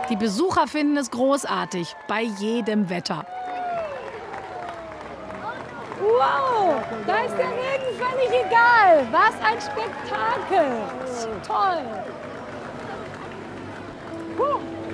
Die Besucher finden es großartig, bei jedem Wetter. Wow, da ist der Regen völlig egal. Was ein Spektakel. Toll.